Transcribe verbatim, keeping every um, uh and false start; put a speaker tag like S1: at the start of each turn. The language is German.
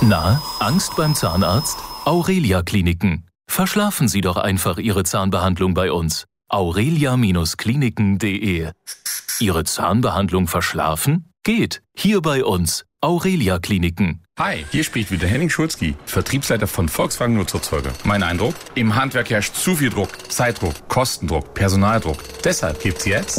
S1: Na, Angst beim Zahnarzt? Aurelia Kliniken. Verschlafen Sie doch einfach Ihre Zahnbehandlung bei uns. aurelia Kliniken punkt de. Ihre Zahnbehandlung verschlafen? Geht. Hier bei uns. Aurelia Kliniken.
S2: Hi, hier spricht wieder Henning Schulzki, Vertriebsleiter von Volkswagen Nutzfahrzeuge. Mein Eindruck? Im Handwerk herrscht zu viel Druck. Zeitdruck, Kostendruck, Personaldruck. Deshalb gibt's jetzt